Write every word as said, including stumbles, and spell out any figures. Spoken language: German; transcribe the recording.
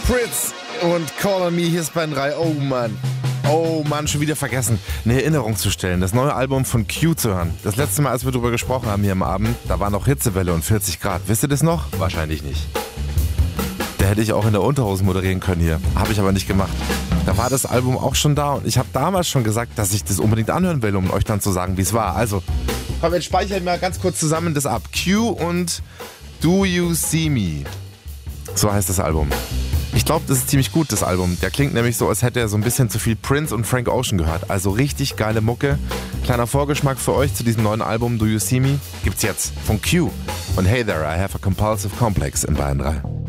Fritz und Call on Me, hier ist Bayern drei. Oh Mann. Oh Mann, schon wieder vergessen, eine Erinnerung zu stellen, das neue Album von Q zu hören. Das letzte Mal, als wir darüber gesprochen haben hier am Abend, da war noch Hitzewelle und vierzig Grad. Wisst ihr das noch? Wahrscheinlich nicht. Da hätte ich auch in der Unterhose moderieren können hier. Habe ich aber nicht gemacht. Da war das Album auch schon da und ich habe damals schon gesagt, dass ich das unbedingt anhören will, um euch dann zu sagen, wie es war. Also, komm, jetzt speichere ich mal ganz kurz zusammen das ab. Q und Do You See Me. So heißt das Album. Ich glaube, das ist ziemlich gut, das Album. Der klingt nämlich so, als hätte er so ein bisschen zu viel Prince und Frank Ocean gehört. Also richtig geile Mucke. Kleiner Vorgeschmack für euch zu diesem neuen Album Do You See Me gibt's jetzt von Q. Und Hey There, I Have a Compulsive Complex in Bayern drei.